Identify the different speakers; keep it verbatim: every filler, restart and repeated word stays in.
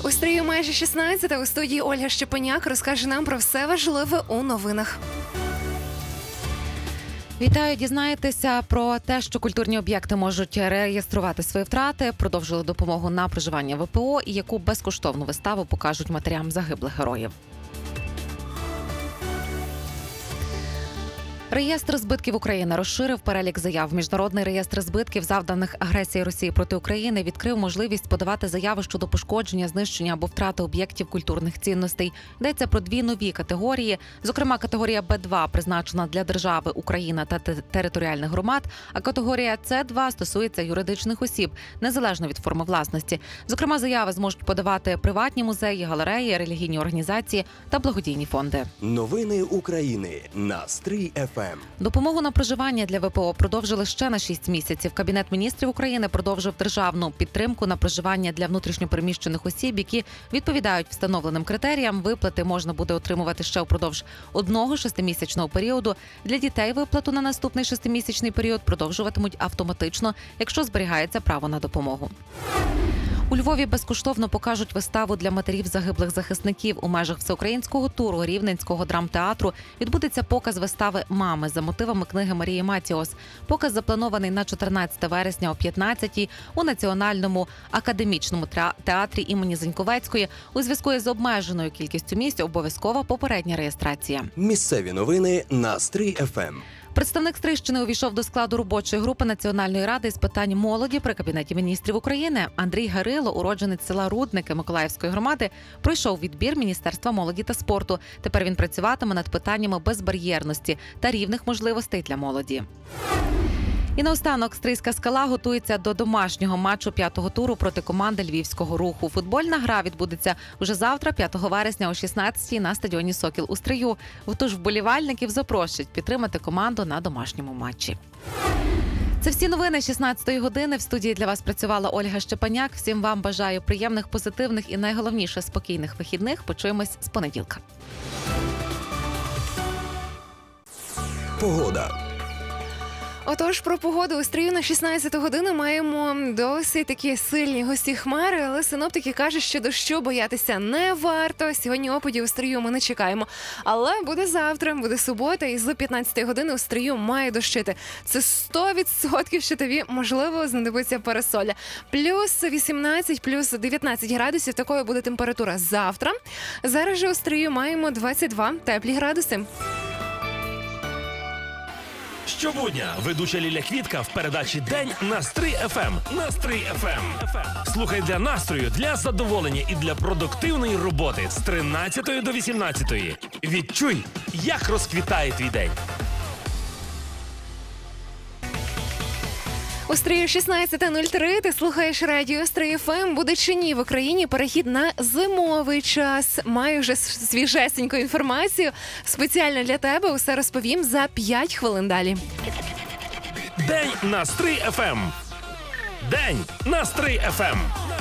Speaker 1: У стрію майже шістнадцята, у студії Ольга Щепеняк розкаже нам про все важливе у новинах.
Speaker 2: Вітаю, дізнаєтеся про те, що культурні об'єкти можуть реєструвати свої втрати, продовжили допомогу на проживання ВПО і яку безкоштовну виставу покажуть матерям загиблих героїв. Реєстр збитків України розширив перелік заяв. Міжнародний реєстр збитків, завданих агресії Росії проти України, відкрив можливість подавати заяви щодо пошкодження, знищення або втрати об'єктів культурних цінностей. Йдеться про дві нові категорії. Зокрема, категорія Б два призначена для держави, Україна та територіальних громад, а категорія С два стосується юридичних осіб, незалежно від форми власності. Зокрема, заяви зможуть подавати приватні музеї, галереї, релігійні організації та благодійні фонди.
Speaker 3: Новини України на Стрій еф ем.
Speaker 2: Допомогу на проживання для ВПО продовжили ще на шість місяців. Кабінет міністрів України продовжив державну підтримку на проживання для внутрішньопереміщених осіб, які відповідають встановленим критеріям. Виплати можна буде отримувати ще упродовж одного шестимісячного періоду. Для дітей виплату на наступний шестимісячний період продовжуватимуть автоматично, якщо зберігається право на допомогу. У Львові безкоштовно покажуть виставу для матерів загиблих захисників. У межах всеукраїнського туру Рівненського драмтеатру відбудеться показ вистави «Мами» за мотивами книги Марії Матіос. Показ запланований на чотирнадцяте вересня о п'ятнадцятій у Національному академічному театрі імені Заньковецької. У зв'язку із обмеженою кількістю місць обов'язкова попередня реєстрація.
Speaker 3: Місцеві новини на Стрій еф ем.
Speaker 2: Представник Стрийщини увійшов до складу робочої групи Національної ради з питань молоді при Кабінеті міністрів України. Андрій Гирило, уродженець села Рудники Миколаївської громади, пройшов відбір Міністерства молоді та спорту. Тепер він працюватиме над питаннями безбар'єрності та рівних можливостей для молоді. І наостанок, Стрийська скала готується до домашнього матчу п'ятого туру проти команди Львівського Руху. Футбольна гра відбудеться уже завтра, п'ятого вересня о шістнадцятій на стадіоні «Сокіл» у Стрию. Тож вболівальників запрошують підтримати команду на домашньому матчі. Це всі новини шістнадцятої години. В студії для вас працювала Ольга Щепеняк. Всім вам бажаю приємних, позитивних і найголовніше спокійних вихідних. Почуємось з понеділка.
Speaker 3: Погода.
Speaker 1: Отож, про погоду у Стрию на шістнадцяту годину маємо досить такі сильні густі хмари, але синоптики кажуть, що дощу боятися не варто. Сьогодні опадів у Стрию ми не чекаємо. Але буде завтра, буде субота, і з п'ятнадцятої години у Стрию має дощити. Це сто відсотків, що тобі, можливо, знадобиться парасоля. Плюс вісімнадцять, плюс дев'ятнадцять градусів, такою буде температура завтра. Зараз же у Стрию маємо двадцять два теплі градуси.
Speaker 4: Щобудня ведуча Ліля Квітка в передачі «День» на Стрий еф ем. На Стрий еф ем. Слухай для настрою, для задоволення і для продуктивної роботи з тринадцятої до вісімнадцятої. Відчуй, як розквітає твій день.
Speaker 1: У Стрию шістнадцята нуль три, ти слухаєш радіо Стрий еф ем. Буде чи ні в Україні перехід на зимовий час. Маю вже свіжесеньку інформацію. Спеціально для тебе усе розповім за п'ять хвилин далі.
Speaker 4: День на Стрий еф ем. День на Стрий еф ем.